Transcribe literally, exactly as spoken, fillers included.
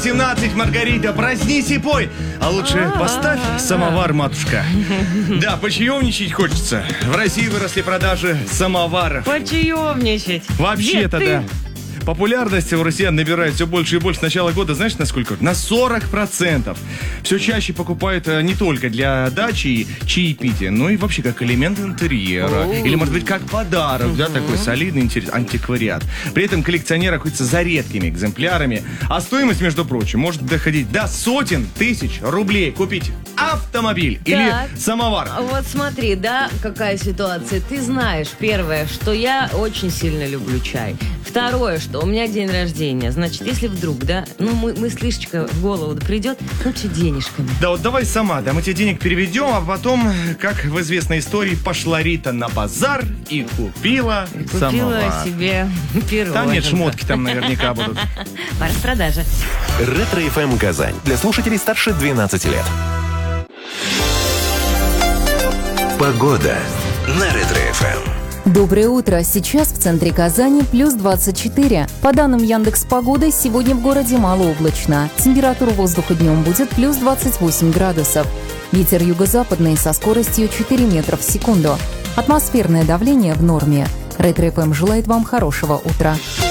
семнадцать, Маргарита, проснись и пой. А лучше поставь самовар, матушка. Да, почаевничать хочется. В России выросли продажи самоваров. Почаевничать. Вообще-то, да. Популярность у россиян набирает все больше и больше. С начала года, знаешь, на сколько? На сорок процентов. Все чаще покупают не только для дачи и чаепития, но и вообще как элемент интерьера. О-о-о. Или, может быть, как подарок, угу. да, такой солидный интерес, антиквариат. При этом коллекционеры охотятся за редкими экземплярами. А стоимость, между прочим, может доходить до сотен тысяч рублей. Купить автомобиль так. или самовар. Вот смотри, да, какая ситуация. Ты знаешь, первое, что я очень сильно люблю чай. Второе, что у меня день рождения. Значит, если вдруг, да, ну, мы, мыслишечка в голову придет, ну, что денежками. Да вот давай сама, да, мы тебе денег переведем, а потом, как в известной истории, пошла Рита на базар и купила и купила самовар. себе пирожное. Там нет, шмотки там наверняка будут. По распродаже. Ретро-эф эм Казань. Для слушателей старше двенадцати лет. Погода на Ретро-эф эм. Доброе утро. Сейчас в центре Казани плюс двадцать четыре. По данным Яндекс.Погоды, сегодня в городе малооблачно. Температура воздуха днем будет плюс двадцать восемь градусов. Ветер юго-западный со скоростью четыре метра в секунду. Атмосферное давление в норме. Ретро-эф эм желает вам хорошего утра.